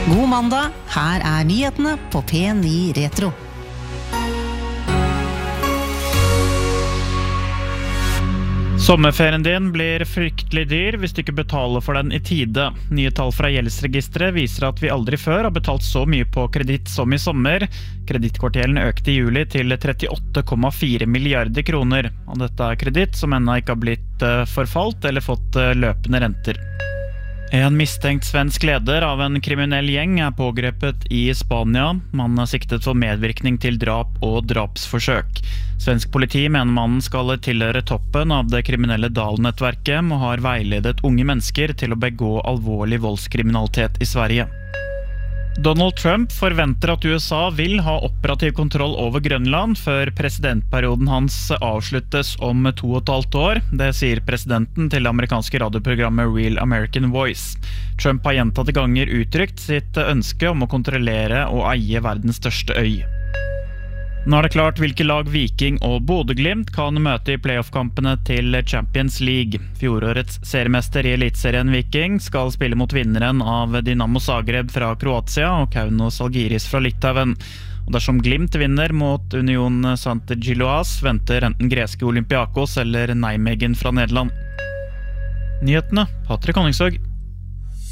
God mandag, her nyhetene på P9 Retro. Sommerferien din blir fryktelig dyr hvis du ikke betaler for den i tide. Nye tall fra gjeldsregisteret viser at vi aldri før har betalt så mye på kreditt som i sommer. Kredittkortgjelden økte i juli til 38,4 milliarder kroner. Og dette kreditt som ennå ikke har blitt forfalt eller fått løpende renter. En mistenkt svensk leder av en kriminell gjeng pågrepet i Spania. Mannen siktet for medvirkning til drap og drapsforsøk. Svensk politi mener mannen skal tilhøre toppen av det kriminelle Dahl-nettverket og har veiledet unge mennesker til å begå alvorlig voldskriminalitet i Sverige. Donald Trump forventer at USA vil ha operativ kontroll over Grønland før presidentperioden hans avsluttes om 2,5 år. Det sier presidenten til det amerikanske radioprogrammet Real American Voice. Trump har gjentatte ganger uttrykt sitt ønske om å kontrollere og eie verdens største øy. Nå det klart hvilke lag Viking og Bodø/Glimt kan møte i playoff-kampene til Champions League. Fjorårets seriemester i Elitserien Viking skal spille mot vinneren av Dinamo Zagreb fra Kroatia og Kaunas Žalgiris fra Litauen. Og dersom Glimt vinner mot Union Saint-Gilloise, venter enten greske Olympiakos eller Nijmegen fra Nederland. Nyhetene, Patrick Honningsvåg.